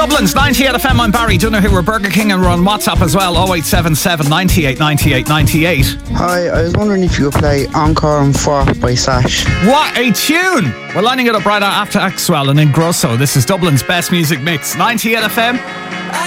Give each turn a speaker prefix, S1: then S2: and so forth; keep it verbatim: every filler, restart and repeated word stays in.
S1: Dublin's ninety-eight F M. I'm Barry Donoghue. We're Burger King and we're on WhatsApp as well. oh eight seven seven, ninety-eight, ninety-eight, ninety-eight.
S2: Hi, I was wondering if you could play Encore and Fort by Sash.
S1: What a tune! We're lining it up right after Axwell and then Grosso. This is Dublin's best music mix. ninety-eight F M.